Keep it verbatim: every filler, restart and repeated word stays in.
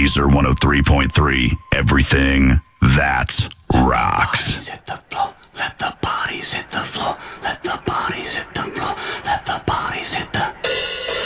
Laser one oh three point three. Everything that rocks. Hit the floor. Let the bodies hit the floor. Let the bodies hit the